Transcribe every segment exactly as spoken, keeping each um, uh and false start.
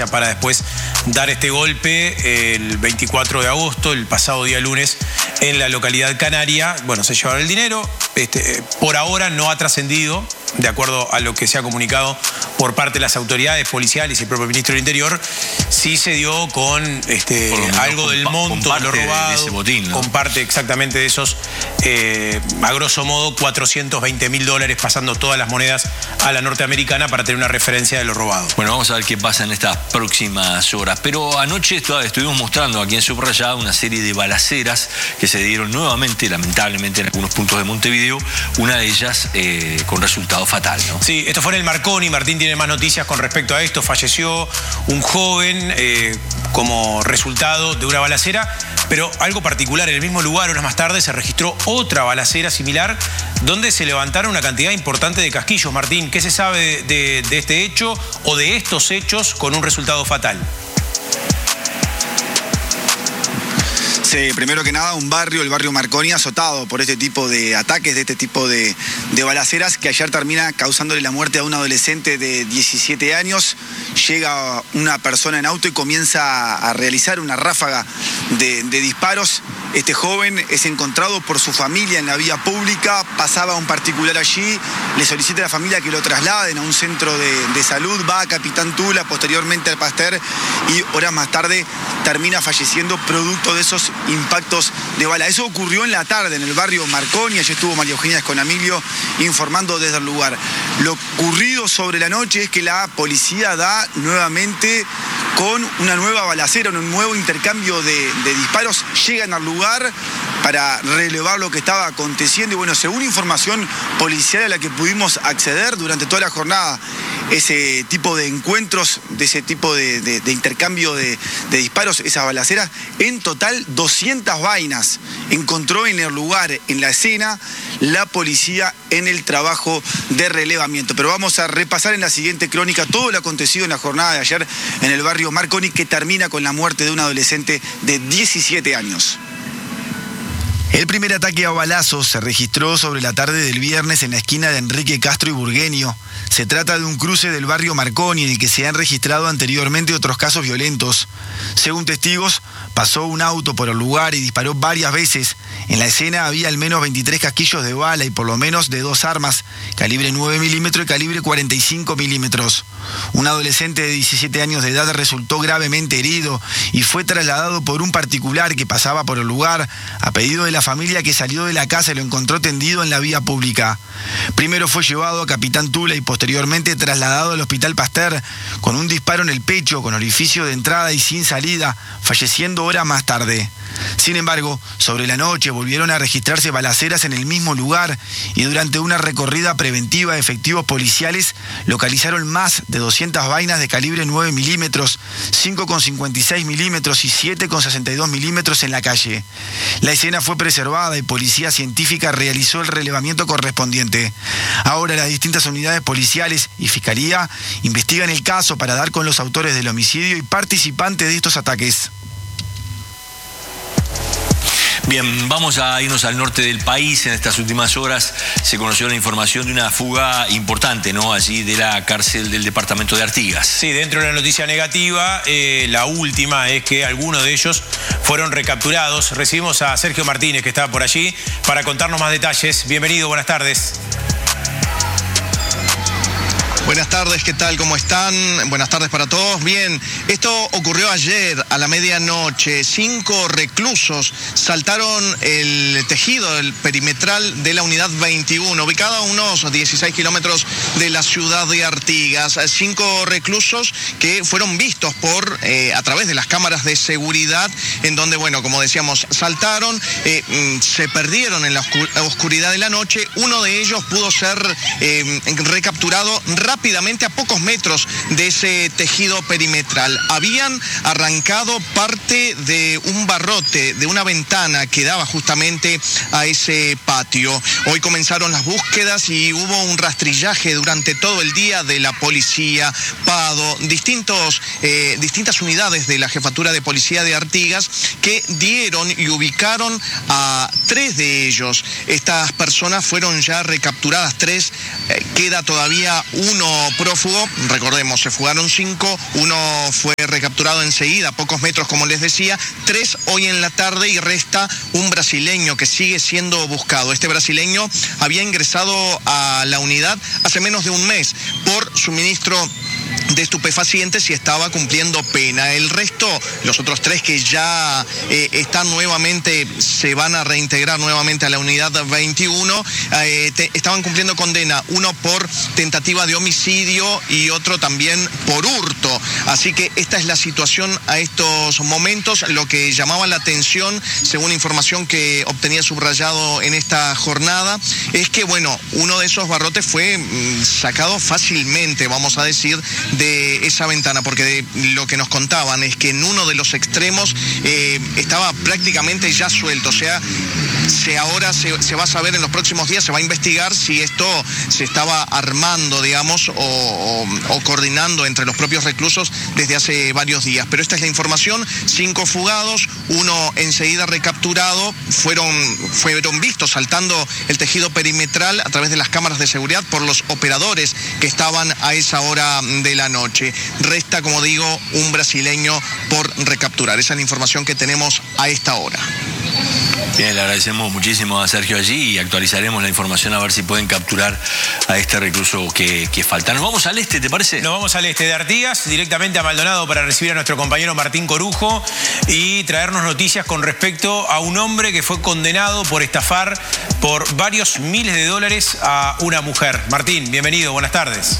distancia para después dar este golpe el veinticuatro de agosto, el pasado día lunes, en la localidad canaria. Bueno, se llevaron el dinero. Este, por ahora no ha trascendido, de acuerdo a lo que se ha comunicado por parte de las autoridades policiales y el propio ministro del Interior, sí se dio con este, algo del monto de lo robado, de ese botín, ¿no? Con parte exactamente de esos, eh, a grosso modo, cuatrocientos veinte mil dólares, pasando todas las monedas a la norteamericana para tener una referencia de lo robado. Bueno, vamos a ver qué pasa en estas próximas horas. Pero anoche estuvimos mostrando aquí en Subrayado una serie de balaceras que se dieron nuevamente, lamentablemente, en algunos puntos de Montevideo, una de ellas eh, con resultado fatal, ¿no? Sí, esto fue en el Marconi. Martín tiene más noticias con respecto a esto. Falleció un joven eh, como resultado de una balacera, pero algo particular, en el mismo lugar, horas más tarde, se registró otra balacera similar donde se levantaron una cantidad importante de casquillos. Martín, ¿qué se sabe de, de, de este hecho o de estos hechos con un resultado fatal? Sí, primero que nada, un barrio, el barrio Marconi, azotado por este tipo de ataques, de este tipo de, de balaceras, que ayer termina causándole la muerte a un adolescente de diecisiete años. Llega una persona en auto y comienza a realizar una ráfaga de, de disparos. Este joven es encontrado por su familia en la vía pública, pasaba un particular allí, le solicita a la familia que lo trasladen a un centro de, de salud, va a Capitán Tula, posteriormente al Pasteur, y horas más tarde termina falleciendo producto de esos impactos de bala. Eso ocurrió en la tarde en el barrio Marconi. Allí estuvo María Eugenia Esconamilio informando desde el lugar. Lo ocurrido sobre la noche es que la policía da nuevamente con una nueva balacera, un nuevo intercambio de, de disparos. Llegan al lugar para relevar lo que estaba aconteciendo y bueno, según información policial a la que pudimos acceder durante toda la jornada, ese tipo de encuentros, de ese tipo de, de, de intercambio de, de disparos, esas balaceras, en total doscientas vainas encontró en el lugar, en la escena, la policía en el trabajo de relevamiento. Pero vamos a repasar en la siguiente crónica todo lo acontecido en la jornada de ayer en el barrio Marconi, que termina con la muerte de un adolescente de diecisiete años. El primer ataque a balazos se registró sobre la tarde del viernes en la esquina de Enrique Castro y Burgueño. Se trata de un cruce del barrio Marconi en el que se han registrado anteriormente otros casos violentos. Según testigos, pasó un auto por el lugar y disparó varias veces. En la escena había al menos veintitrés casquillos de bala y por lo menos de dos armas, calibre nueve milímetros y calibre cuarenta y cinco milímetros. Un adolescente de diecisiete años de edad resultó gravemente herido y fue trasladado por un particular que pasaba por el lugar a pedido de la familia, que salió de la casa y lo encontró tendido en la vía pública. Primero fue llevado a Capitán Tula y posteriormente trasladado al Hospital Pasteur con un disparo en el pecho, con orificio de entrada y sin salida, falleciendo horas más tarde. Sin embargo, sobre la noche volvieron a registrarse balaceras en el mismo lugar y durante una recorrida preventiva de efectivos policiales localizaron más de doscientas vainas de calibre nueve milímetros, cinco con cincuenta y seis milímetros y siete con sesenta y dos milímetros en la calle. La escena fue preservada y Policía Científica realizó el relevamiento correspondiente. Ahora las distintas unidades policiales y Fiscalía investigan el caso para dar con los autores del homicidio y participantes de estos ataques. Bien, vamos a irnos al norte del país. En estas últimas horas se conoció la información de una fuga importante, ¿no? Allí de la cárcel del departamento de Artigas. Sí, dentro de la noticia negativa, eh, la última es que algunos de ellos fueron recapturados. Recibimos a Sergio Martínez, que está por allí, para contarnos más detalles. Bienvenido, buenas tardes. Buenas tardes, ¿qué tal? ¿Cómo están? Buenas tardes para todos. Bien, esto ocurrió ayer a la medianoche. Cinco reclusos saltaron el tejido el perimetral de la unidad veintiuno, ubicada a unos dieciséis kilómetros de la ciudad de Artigas. Cinco reclusos que fueron vistos por eh, a través de las cámaras de seguridad, en donde, bueno, como decíamos, saltaron, eh, se perdieron en la oscuridad de la noche. Uno de ellos pudo ser eh, recapturado rápidamente. rápidamente a pocos metros de ese tejido perimetral. Habían arrancado parte de un barrote, de una ventana que daba justamente a ese patio. Hoy comenzaron las búsquedas y hubo un rastrillaje durante todo el día de la policía, PADO, distintos, eh, distintas unidades de la Jefatura de Policía de Artigas que dieron y ubicaron a tres de ellos. Estas personas fueron ya recapturadas, tres, eh, queda todavía uno uno prófugo. Recordemos, se fugaron cinco, uno fue recapturado enseguida, a pocos metros, como les decía, tres hoy en la tarde, y resta un brasileño que sigue siendo buscado. Este brasileño había ingresado a la unidad hace menos de un mes por suministro de estupefacientes y estaba cumpliendo pena. El resto, los otros tres que ya eh, están nuevamente, se van a reintegrar nuevamente a la unidad veintiuno, eh, te, estaban cumpliendo condena, uno por tentativa de homicidio y otro también por hurto. Así que esta es la situación a estos momentos. Lo que llamaba la atención, según información que obtenía subrayado en esta jornada, es que, bueno, uno de esos barrotes fue mm, sacado fácilmente, vamos a decir, de esa ventana, porque de lo que nos contaban es que en uno de los extremos eh, estaba prácticamente ya suelto. O sea, se ahora se, se va a saber en los próximos días, se va a investigar si esto se estaba armando, digamos, o, o, o coordinando entre los propios reclusos desde hace varios días. Pero esta es la información: cinco fugados, uno enseguida recapturado, fueron, fueron vistos saltando el tejido perimetral a través de las cámaras de seguridad por los operadores que estaban a esa hora de la noche. Resta, como digo, un brasileño por recapturar. Esa es la información que tenemos a esta hora. Bien, le agradecemos muchísimo a Sergio allí y actualizaremos la información a ver si pueden capturar a este recluso que, que falta. Nos vamos al este, ¿te parece? Nos vamos al este de Artigas, directamente a Maldonado, para recibir a nuestro compañero Martín Corujo y traernos noticias con respecto a un hombre que fue condenado por estafar por varios miles de dólares a una mujer. Martín, bienvenido, buenas tardes.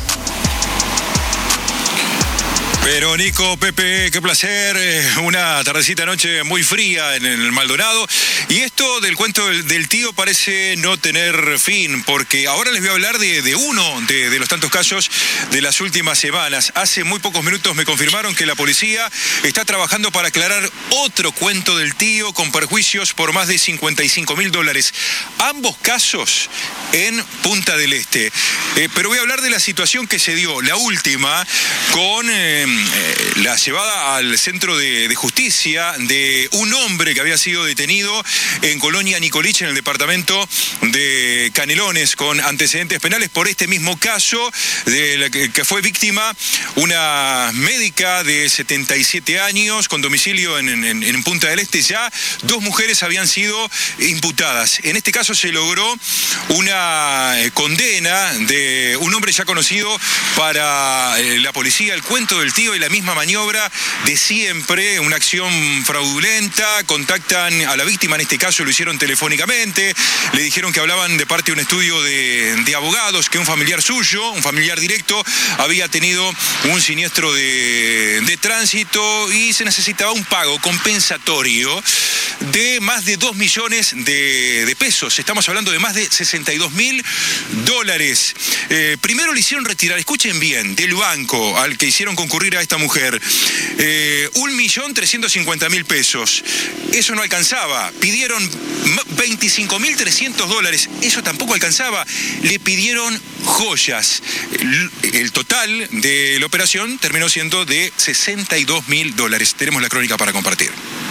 Pero Nico, Pepe, qué placer, una tardecita noche muy fría en el Maldonado. Y esto del cuento del, del tío parece no tener fin, porque ahora les voy a hablar de, de uno de, de los tantos casos de las últimas semanas. Hace muy pocos minutos me confirmaron que la policía está trabajando para aclarar otro cuento del tío con perjuicios por más de cincuenta y cinco mil dólares. Ambos casos en Punta del Este. Eh, pero voy a hablar de la situación que se dio, la última, con... Eh, Eh, la llevada al centro de, de justicia de un hombre que había sido detenido en Colonia Nicolich, en el departamento de Canelones, con antecedentes penales por este mismo caso, de la que, que fue víctima una médica de setenta y siete años con domicilio en, en, en Punta del Este. Ya dos mujeres habían sido imputadas. En este caso se logró una condena de un hombre ya conocido para eh, la policía. El cuento del tío y la misma maniobra de siempre, una acción fraudulenta. Contactan a la víctima, en este caso lo hicieron telefónicamente, le dijeron que hablaban de parte de un estudio de, de abogados, que un familiar suyo, un familiar directo, había tenido un siniestro de, de tránsito y se necesitaba un pago compensatorio de más de dos millones de, de pesos. Estamos hablando de más de sesenta y dos mil dólares. Eh, primero le hicieron retirar, escuchen bien, del banco al que hicieron concurrir a esta mujer, eh, un millón trescientos cincuenta mil pesos. Eso no alcanzaba. Pidieron veinticinco mil trescientos dólares. Eso tampoco alcanzaba. Le pidieron joyas. El, el total de la operación terminó siendo de sesenta y dos mil dólares. Tenemos la crónica para compartir.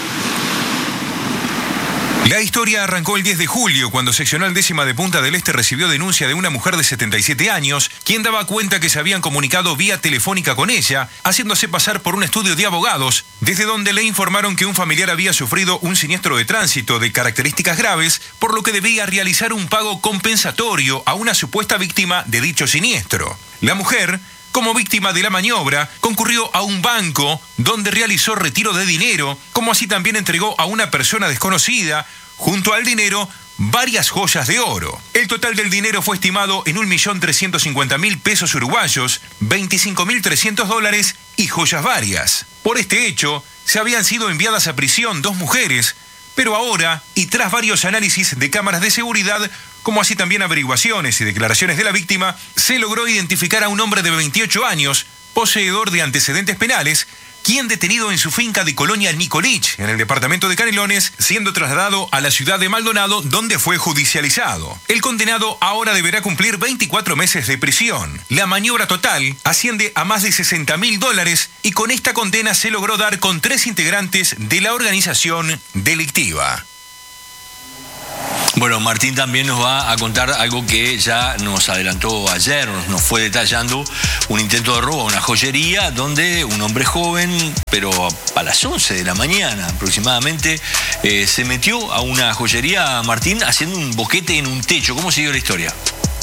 La historia arrancó el diez de julio, cuando seccional décima de Punta del Este recibió denuncia de una mujer de setenta y siete años, quien daba cuenta que se habían comunicado vía telefónica con ella, haciéndose pasar por un estudio de abogados, desde donde le informaron que un familiar había sufrido un siniestro de tránsito de características graves, por lo que debía realizar un pago compensatorio a una supuesta víctima de dicho siniestro. La mujer, como víctima de la maniobra, concurrió a un banco donde realizó retiro de dinero, como así también entregó a una persona desconocida, junto al dinero, varias joyas de oro. El total del dinero fue estimado en un millón trescientos cincuenta mil pesos uruguayos, veinticinco mil trescientos dólares y joyas varias. Por este hecho, se habían sido enviadas a prisión dos mujeres, pero ahora, y tras varios análisis de cámaras de seguridad, como así también averiguaciones y declaraciones de la víctima, se logró identificar a un hombre de veintiocho años, poseedor de antecedentes penales, quien detenido en su finca de Colonia Nicolich, en el departamento de Canelones, siendo trasladado a la ciudad de Maldonado, donde fue judicializado. El condenado ahora deberá cumplir veinticuatro meses de prisión. La maniobra total asciende a más de sesenta mil dólares y con esta condena se logró dar con tres integrantes de la organización delictiva. Bueno, Martín también nos va a contar algo que ya nos adelantó ayer, nos fue detallando un intento de robo a una joyería donde un hombre joven, pero a las once de la mañana aproximadamente, eh, se metió a una joyería, Martín, haciendo un boquete en un techo. ¿Cómo siguió la historia?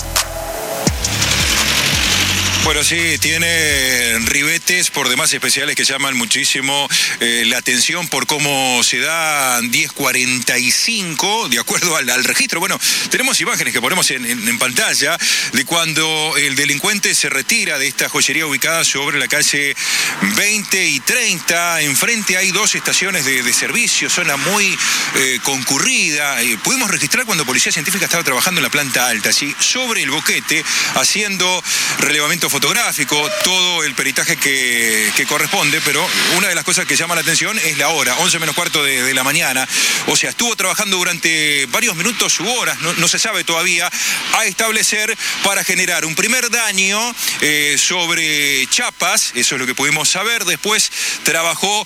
Bueno, sí, tiene ribetes por demás especiales que llaman muchísimo eh, la atención por cómo se da diez cuarenta y cinco, de acuerdo al, al registro. Bueno, tenemos imágenes que ponemos en, en, en pantalla de cuando el delincuente se retira de esta joyería ubicada sobre la calle veinte y treinta. Enfrente hay dos estaciones de, de servicio, zona muy eh, concurrida. Eh, pudimos registrar cuando Policía Científica estaba trabajando en la planta alta, así, sobre el boquete, haciendo relevamiento fotográfico, todo el peritaje que, que corresponde, pero una de las cosas que llama la atención es la hora, once menos cuarto de, de la mañana. O sea, estuvo trabajando durante varios minutos u horas, no, no se sabe todavía, a establecer para generar un primer daño eh, sobre chapas, eso es lo que pudimos saber. Después trabajó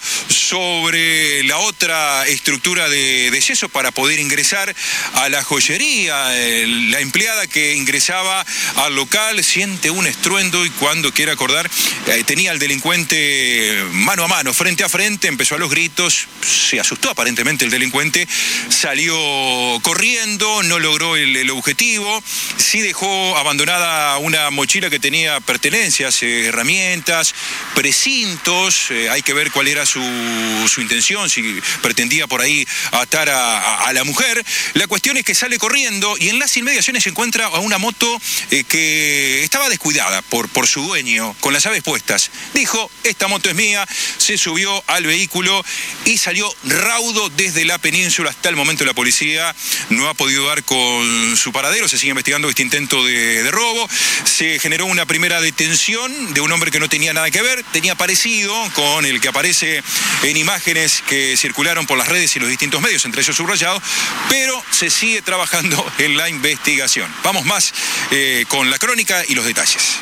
sobre la otra estructura de, de yeso para poder ingresar a la joyería. Eh, la empleada que ingresaba al local siente un estruendo y cuando quiere acordar, eh, tenía al delincuente mano a mano, frente a frente, empezó a los gritos, se asustó aparentemente el delincuente, salió corriendo, no logró el, el objetivo, sí dejó abandonada una mochila que tenía pertenencias, eh, herramientas, precintos, eh, hay que ver cuál era su, su intención, si pretendía por ahí atar a, a, a la mujer. La cuestión es que sale corriendo y en las inmediaciones se encuentra a una moto eh, que estaba descuidada por, por su dueño, con las llaves puestas. Dijo, esta moto es mía, se subió al vehículo y salió raudo desde la península. Hasta el momento la policía no ha podido dar con su paradero, se sigue investigando este intento de, de robo. Se generó una primera detención de un hombre que no tenía nada que ver, tenía parecido con el que aparece en imágenes que circularon por las redes y los distintos medios, entre ellos subrayado, pero se sigue trabajando en la investigación. Vamos más eh, con la crónica y los detalles.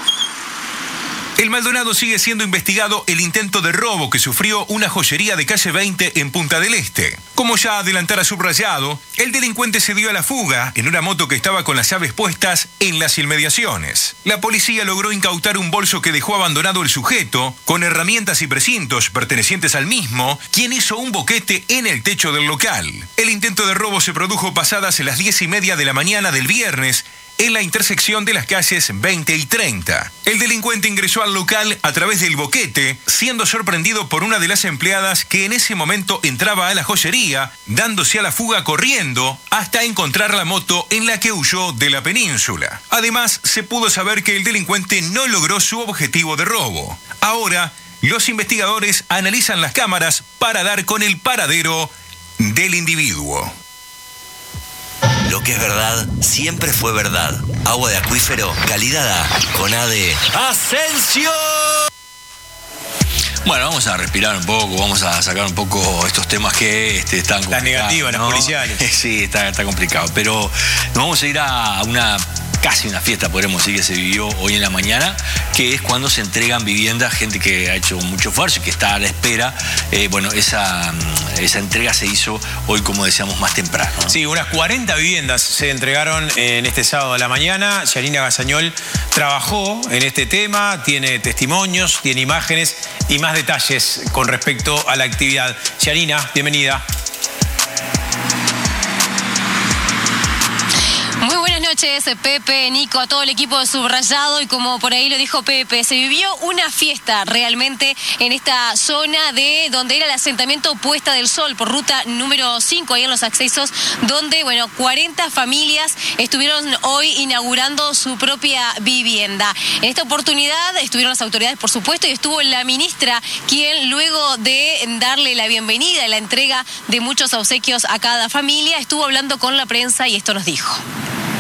El Maldonado sigue siendo investigado el intento de robo que sufrió una joyería de calle veinte en Punta del Este. Como ya adelantara subrayado, el delincuente se dio a la fuga en una moto que estaba con las llaves puestas en las inmediaciones. La policía logró incautar un bolso que dejó abandonado el sujeto, con herramientas y precintos pertenecientes al mismo, quien hizo un boquete en el techo del local. El intento de robo se produjo pasadas las diez y media de la mañana del viernes, en la intersección de las calles veinte y treinta. El delincuente ingresó al local a través del boquete, siendo sorprendido por una de las empleadas que en ese momento entraba a la joyería, dándose a la fuga corriendo hasta encontrar la moto en la que huyó de la península. Además, se pudo saber que el delincuente no logró su objetivo de robo. Ahora, los investigadores analizan las cámaras para dar con el paradero del individuo. Lo que es verdad, siempre fue verdad. Agua de acuífero, calidad A, con A de Asensio. Bueno, vamos a respirar un poco, vamos a sacar un poco estos temas que este, están complicados. Las negativas, ¿no? Las policiales. Sí, está, está complicado. Pero nos vamos a ir a una... casi una fiesta, podremos decir, que se vivió hoy en la mañana, que es cuando se entregan viviendas a gente que ha hecho mucho esfuerzo y que está a la espera. Eh, bueno, esa, esa entrega se hizo hoy, como decíamos, más temprano, ¿no? Sí, unas cuarenta viviendas se entregaron en este sábado a la mañana. Yanina Gazañol trabajó en este tema, tiene testimonios, tiene imágenes y más detalles con respecto a la actividad. Yanina, bienvenida. Muy buenas noches, Pepe, Nico, a todo el equipo de Subrayado, y como por ahí lo dijo Pepe, se vivió una fiesta realmente en esta zona de donde era el asentamiento Puesta del Sol, por ruta número cinco, ahí en los accesos, donde, bueno, cuarenta familias estuvieron hoy inaugurando su propia vivienda. En esta oportunidad estuvieron las autoridades, por supuesto, y estuvo la ministra, quien luego de darle la bienvenida y la entrega de muchos obsequios a cada familia, estuvo hablando con la prensa y esto nos dijo.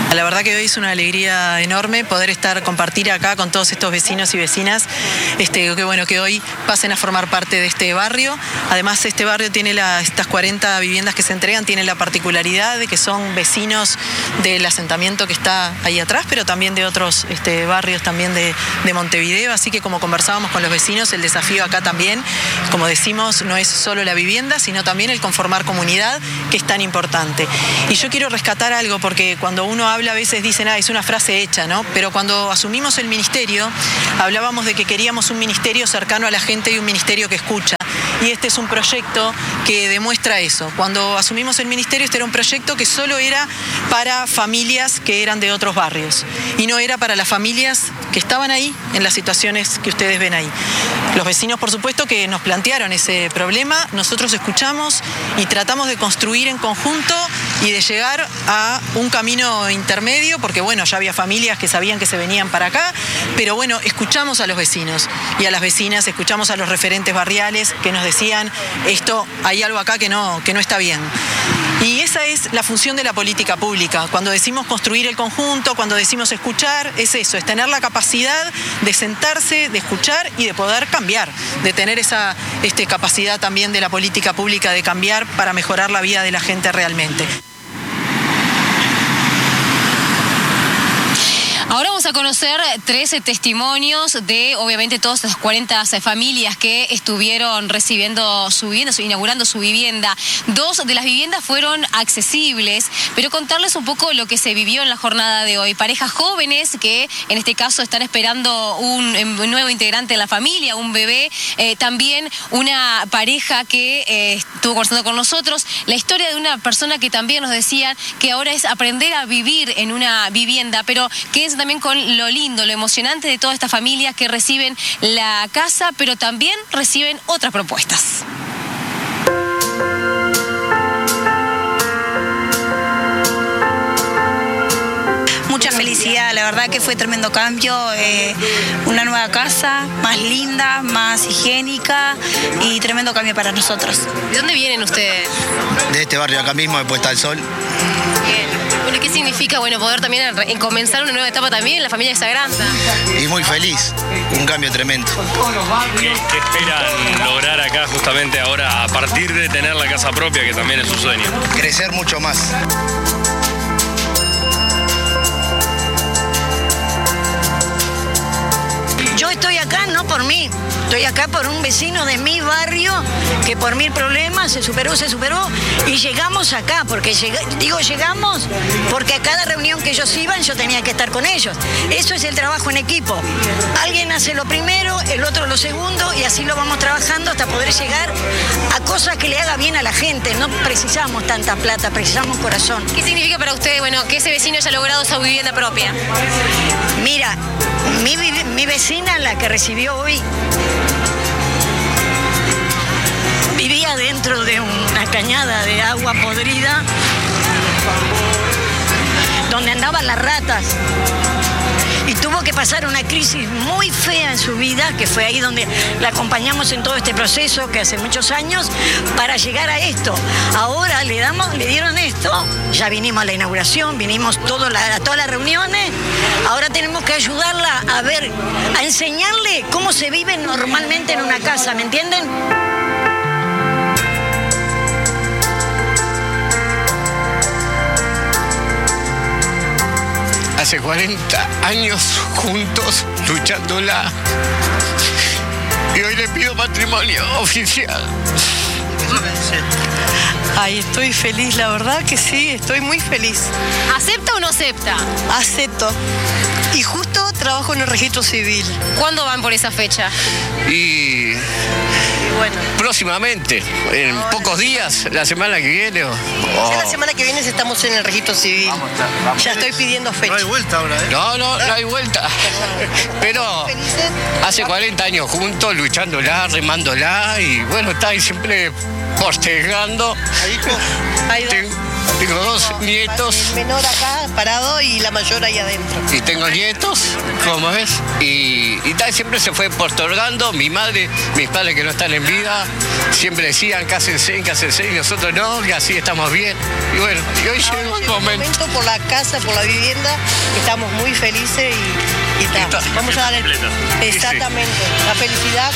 La verdad que hoy es una alegría enorme poder estar, compartir acá con todos estos vecinos y vecinas, este, que bueno, que hoy pasen a formar parte de este barrio. Además, este barrio tiene la, estas cuarenta viviendas que se entregan, tiene la particularidad de que son vecinos del asentamiento que está ahí atrás, pero también de otros este, barrios también de, de Montevideo, así que como conversábamos con los vecinos, el desafío acá también, como decimos, no es solo la vivienda, sino también el conformar comunidad, que es tan importante. Y yo quiero rescatar algo, porque cuando uno habla a veces dicen, ah, es una frase hecha, ¿no? Pero cuando asumimos el ministerio, hablábamos de que queríamos un ministerio cercano a la gente y un ministerio que escucha. Y este es un proyecto que demuestra eso. Cuando asumimos el ministerio, este era un proyecto que solo era para familias que eran de otros barrios y no era para las familias que estaban ahí en las situaciones que ustedes ven ahí. Los vecinos, por supuesto, que nos plantearon ese problema, nosotros escuchamos y tratamos de construir en conjunto y de llegar a un camino intermedio, porque bueno, ya había familias que sabían que se venían para acá, pero bueno, escuchamos a los vecinos y a las vecinas, escuchamos a los referentes barriales que nos decían, esto, hay algo acá que no, que no está bien. Y esa es la función de la política pública. Cuando decimos construir el conjunto, cuando decimos escuchar, es eso, es tener la capacidad de sentarse, de escuchar y de poder cambiar, de tener esa este, capacidad también de la política pública de cambiar para mejorar la vida de la gente realmente. Ahora vamos a conocer trece testimonios de, obviamente, todas esas cuarenta familias que estuvieron recibiendo su vivienda, inaugurando su vivienda. Dos de las viviendas fueron accesibles, pero contarles un poco lo que se vivió en la jornada de hoy. Parejas jóvenes que, en este caso, están esperando un, un nuevo integrante en la familia, un bebé. Eh, también una pareja que eh, estuvo conversando con nosotros. La historia de una persona que también nos decía que ahora es aprender a vivir en una vivienda, pero que es también con lo lindo, lo emocionante de todas estas familias que reciben la casa, pero también reciben otras propuestas. Mucha felicidad, la verdad que fue tremendo cambio, eh, una nueva casa, más linda, más higiénica y tremendo cambio para nosotros. ¿De dónde vienen ustedes? De este barrio acá mismo, de Puesta del Sol. Bien. Bueno, ¿qué significa bueno poder también comenzar una nueva etapa también en la familia de Sagranta? Y muy feliz, un cambio tremendo. ¿Qué, qué esperan lograr acá justamente ahora a partir de tener la casa propia, que también es su sueño? Crecer mucho más. Yo estoy acá no por mí, estoy acá por un vecino de mi barrio que por mil problemas se superó, se superó y llegamos acá, porque lleg- digo llegamos porque a cada reunión que ellos iban yo tenía que estar con ellos. Eso es el trabajo en equipo. Alguien hace lo primero, el otro lo segundo y así lo vamos trabajando hasta poder llegar a cosas que le haga bien a la gente. No precisamos tanta plata, precisamos corazón. ¿Qué significa para ustedes bueno, que ese vecino haya logrado esa vivienda propia? Mira, mi, mi vecina, la que recibió hoy, vivía dentro de una cañada de agua podrida donde andaban las ratas y tuvo que pasar una crisis muy fea en su vida, que fue ahí donde la acompañamos en todo este proceso que hace muchos años para llegar a esto. Ahora le damos, le dieron esto, ya vinimos a la inauguración, vinimos todo la, a todas las reuniones, ahora tenemos que ayudarla a ver, a enseñarle cómo se vive normalmente en una casa, ¿me entienden? Hace cuarenta años juntos, luchándola. Y hoy le pido matrimonio oficial. Ay, estoy feliz, la verdad que sí, estoy muy feliz. ¿Acepta o no acepta? Acepto. Y justo trabajo en el registro civil. ¿Cuándo van por esa fecha? Y bueno, próximamente, en ahora, pocos días, la semana que viene. O... Oh. Ya la semana que viene estamos en el registro civil. Vamos, vamos. Ya estoy pidiendo fecha. No hay vuelta ahora, ¿eh? No, no, no hay vuelta. Pero hace cuarenta años juntos, luchándola, remándola y bueno, está ahí siempre postergando. Ahí, ahí Tengo dos nietos. El menor acá parado y la mayor ahí adentro. Y tengo nietos, como ves, y, y tal, siempre se fue postergando. Mi madre, mis padres que no están en vida, siempre decían, cásense, cásense, y nosotros no, y así estamos bien. Y bueno, y hoy llegó el momento. momento por la casa, por la vivienda, estamos muy felices y, y ta, vamos a dar el, exactamente la felicidad